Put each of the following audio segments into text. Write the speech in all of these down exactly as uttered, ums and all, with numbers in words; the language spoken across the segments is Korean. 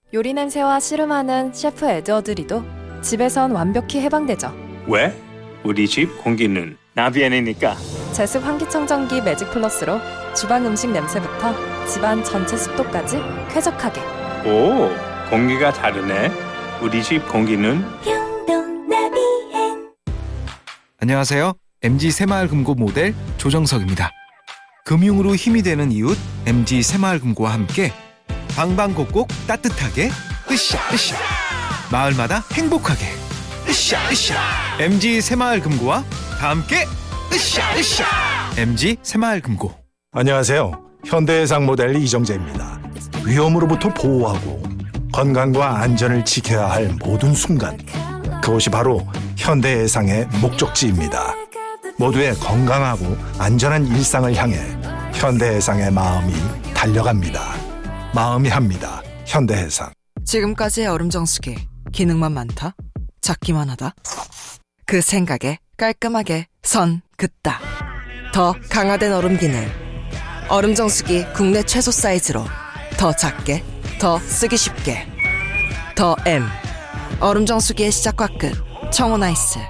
요리 냄새와 씨름하는 셰프 에드워드 리도 집에선 완벽히 해방되죠. 왜? 우리 집 공기는 나비엔이니까. 제습 환기청정기 매직 플러스로 주방 음식 냄새부터 집안 전체 습도까지 쾌적하게. 오, 공기가 다르네. 우리 집 공기는 영동 나비엔. 안녕하세요. 엠지 새마을금고 모델 조정석입니다. 금융으로 힘이 되는 이웃 엠지 새마을금고와 함께 방방곡곡 따뜻하게 으쌰 으쌰, 마을마다 행복하게 으쌰 으쌰. 엠지 새마을금고와 다 함께 으쌰 으쌰. 엠지 새마을금고. 안녕하세요. 현대해상 모델 이정재입니다. 위험으로부터 보호하고 건강과 안전을 지켜야 할 모든 순간, 그것이 바로 현대해상의 목적지입니다. 모두의 건강하고 안전한 일상을 향해 현대해상의 마음이 달려갑니다. 마음이 합니다. 현대해상. 지금까지의 얼음정수기 기능만 많다, 작기만 하다. 그 생각에 깔끔하게 선 긋다. 더 강화된 얼음 기능. 얼음정수기 국내 최소 사이즈로 더 작게, 더 쓰기 쉽게. 더 M. 얼음정수기의 시작과 끝. 청혼아이스.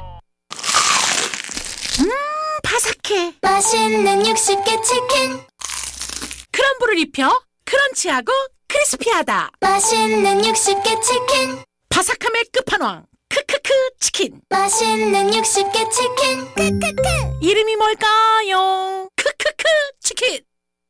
음, 바삭해. 맛있는 육십 개 치킨. 크럼블을 입혀 크런치하고 크리스피하다. 맛있는 육십 개 치킨. 바삭함의 끝판왕 크크크 치킨. 맛있는 육십 개 치킨. 크크크. 이름이 뭘까요? 크크크 치킨.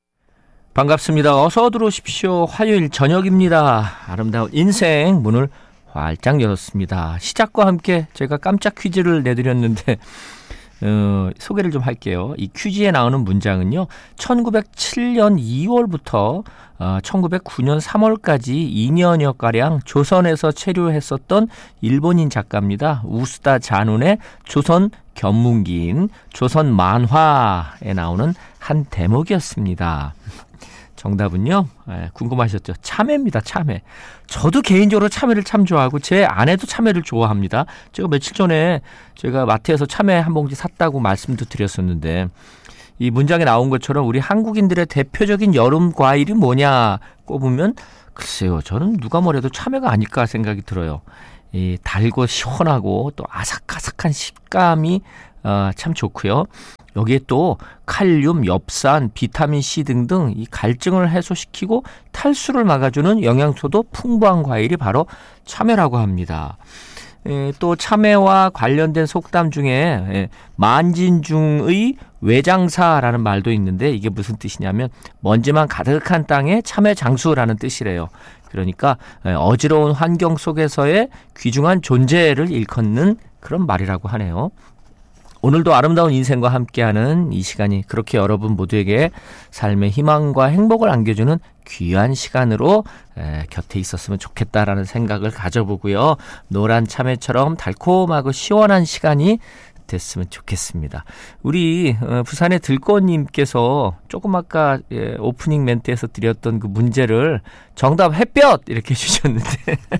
반갑습니다. 어서 들어오십시오. 화요일 저녁입니다. 아름다운 인생 문을 활짝 열었습니다. 시작과 함께 제가 깜짝 퀴즈를 내드렸는데 어, 소개를 좀 할게요. 이 퀴즈에 나오는 문장은요, 천구백칠 년 이월부터 어, 천구백구 년 삼월까지 이 년여가량 조선에서 체류했었던 일본인 작가입니다. 우스다 잔운의 조선 견문기인 조선 만화에 나오는 한 대목이었습니다. 정답은요, 예, 궁금하셨죠? 참외입니다. 참외. 저도 개인적으로 참외를 참 좋아하고 제 아내도 참외를 좋아합니다. 제가 며칠 전에 제가 마트에서 참외 한 봉지 샀다고 말씀도 드렸었는데, 이 문장에 나온 것처럼 우리 한국인들의 대표적인 여름 과일이 뭐냐 꼽으면 글쎄요, 저는 누가 뭐래도 참외가 아닐까 생각이 들어요. 이 달고 시원하고 또 아삭아삭한 식감이 어, 참 좋고요. 여기에 또 칼륨, 엽산, 비타민C 등등 이 갈증을 해소시키고 탈수를 막아주는 영양소도 풍부한 과일이 바로 참외라고 합니다. 에, 또 참외와 관련된 속담 중에 에, 만진중의 외장사라는 말도 있는데, 이게 무슨 뜻이냐면 먼지만 가득한 땅에 참외 장수라는 뜻이래요. 그러니까 에, 어지러운 환경 속에서의 귀중한 존재를 일컫는 그런 말이라고 하네요. 오늘도 아름다운 인생과 함께하는 이 시간이 그렇게 여러분 모두에게 삶의 희망과 행복을 안겨주는 귀한 시간으로 에, 곁에 있었으면 좋겠다라는 생각을 가져보고요. 노란 참외처럼 달콤하고 시원한 시간이 됐으면 좋겠습니다. 우리 어, 부산의 들꽃님께서 조금 아까 예, 오프닝 멘트에서 드렸던 그 문제를 정답 햇볕 이렇게 주셨는데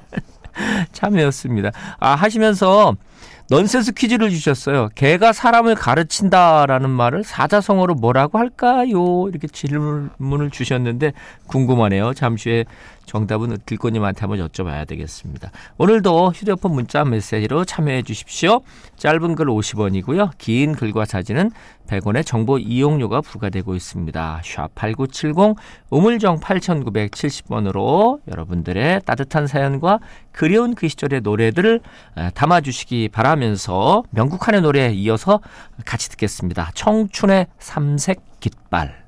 참여였습니다. 아, 하시면서 넌센스 퀴즈를 주셨어요. 개가 사람을 가르친다라는 말을 사자성어로 뭐라고 할까요? 이렇게 질문을 주셨는데 궁금하네요. 잠시 후에 정답은 들꽃님한테 한번 여쭤봐야 되겠습니다. 오늘도 휴대폰 문자 메시지로 참여해 주십시오. 짧은 글 오십 원이고요. 긴 글과 사진은 백 원의 정보 이용료가 부과되고 있습니다. 샵 팔구칠공 우물정 팔구칠공 번으로 여러분들의 따뜻한 사연과 그리운 그 시절의 노래들을 담아주시기 바라면서 명곡 한의 노래에 이어서 같이 듣겠습니다. 청춘의 삼색 깃발.